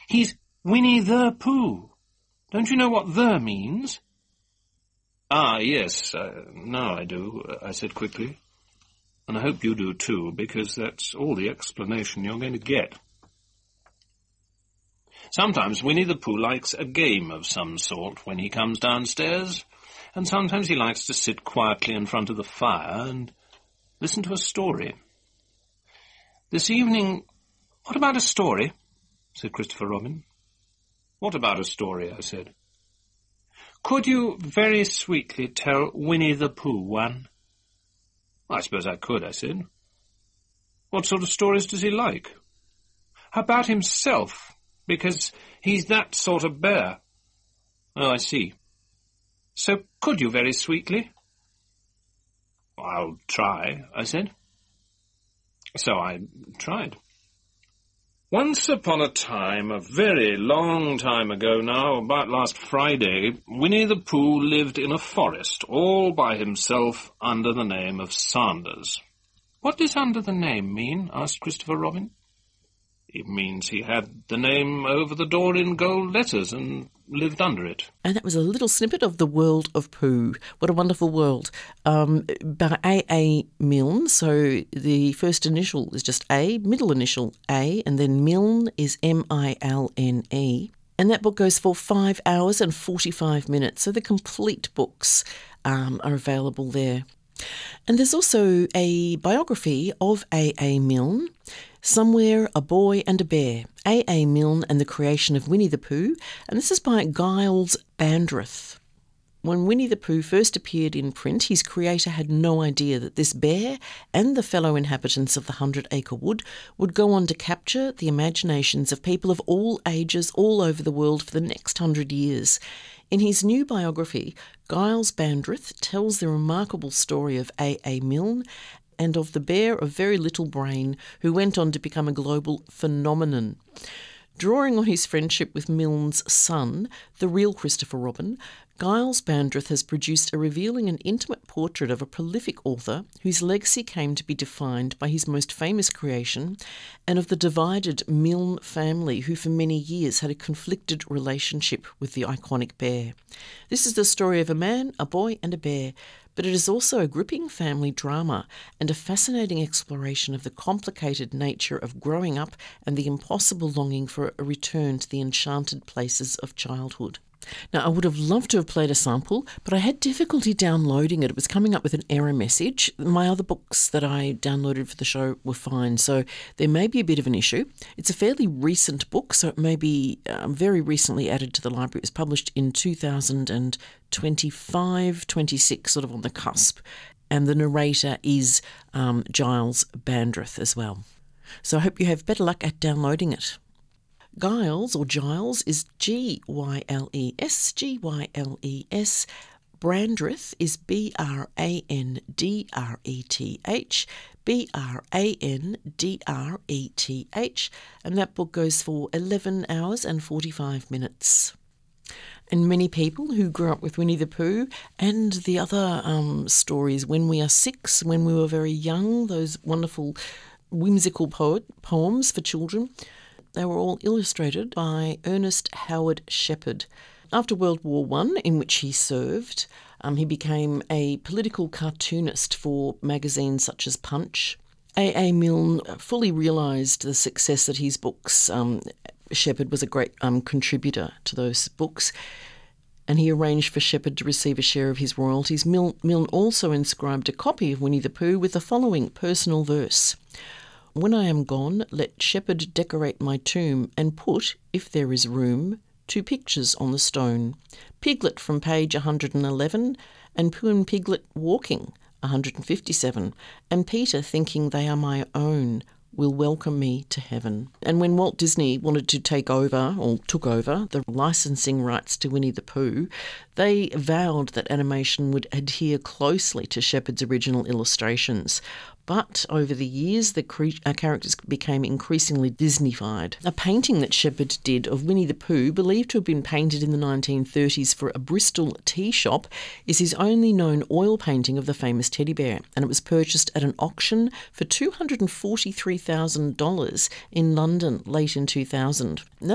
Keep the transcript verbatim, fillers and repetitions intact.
He's Winnie the Pooh. Don't you know what the means? Ah, yes, uh, now I do, I said quickly. And I hope you do too, because that's all the explanation you're going to get. Sometimes Winnie the Pooh likes a game of some sort when he comes downstairs, and sometimes he likes to sit quietly in front of the fire and listen to a story. This evening, what about a story? Said Christopher Robin. What about a story? I said. Could you very sweetly tell Winnie the Pooh one? I suppose I could, I said. What sort of stories does he like? About himself, because he's that sort of bear. Oh, I see. So could you very sweetly? I'll try, I said. So I tried. Once upon a time, a very long time ago now, about last Friday, Winnie the Pooh lived in a forest all by himself under the name of Sanders. What does under the name mean? Asked Christopher Robin. It means he had the name over the door in gold letters and lived under it. And that was a little snippet of The World of Pooh. What a wonderful world. Um, by A A Milne, so the first initial is just A, middle initial A, and then Milne is M I L N E. And that book goes for five hours and forty-five minutes, so the complete books um, are available there. And there's also a biography of A A Milne, Somewhere, a Boy and a Bear, A A Milne and the Creation of Winnie the Pooh, and this is by Giles Bandreth. When Winnie the Pooh first appeared in print, his creator had no idea that this bear and the fellow inhabitants of the Hundred Acre Wood would go on to capture the imaginations of people of all ages all over the world for the next hundred years. In his new biography, Giles Bandreth tells the remarkable story of A A Milne and of the bear of very little brain who went on to become a global phenomenon. Drawing on his friendship with Milne's son, the real Christopher Robin, Giles Bandreth has produced a revealing and intimate portrait of a prolific author whose legacy came to be defined by his most famous creation and of the divided Milne family who for many years had a conflicted relationship with the iconic bear. This is the story of a man, a boy and a bear, but it is also a gripping family drama and a fascinating exploration of the complicated nature of growing up and the impossible longing for a return to the enchanted places of childhood. Now, I would have loved to have played a sample, but I had difficulty downloading it. It was coming up with an error message. My other books that I downloaded for the show were fine, so there may be a bit of an issue. It's a fairly recent book, so it may be um, very recently added to the library. It was published in two thousand twenty-five, twenty-six, sort of on the cusp, and the narrator is um, Giles Bandreth as well. So I hope you have better luck at downloading it. Giles, or Giles, is G Y L E S, G Y L E S. Brandreth is B R A N D R E T H, B R A N D R E T H, and that book goes for eleven hours and forty-five minutes. And many people who grew up with Winnie the Pooh and the other um, stories, When We Are Six, When We Were Very Young, those wonderful whimsical poet, poems for children, they were all illustrated by Ernest Howard Shepard. After World War One, in which he served, um, he became a political cartoonist for magazines such as Punch. A A Milne fully realised the success that his books, um, Shepard was a great um, contributor to those books, and he arranged for Shepard to receive a share of his royalties. Milne, Milne also inscribed a copy of Winnie the Pooh with the following personal verse. When I am gone, let Shepard decorate my tomb and put, if there is room, two pictures on the stone. Piglet from page one hundred eleven and Pooh and Piglet walking, one hundred fifty-seven, and Peter thinking they are my own, will welcome me to heaven. And when Walt Disney wanted to take over, or took over, the licensing rights to Winnie the Pooh, they vowed that animation would adhere closely to Shepard's original illustrations. But over the years, the cre- uh, characters became increasingly Disneyfied. A painting that Shepard did of Winnie the Pooh, believed to have been painted in the nineteen thirties for a Bristol tea shop, is his only known oil painting of the famous teddy bear, and it was purchased at an auction for two hundred forty-three thousand dollars in London late in two thousand.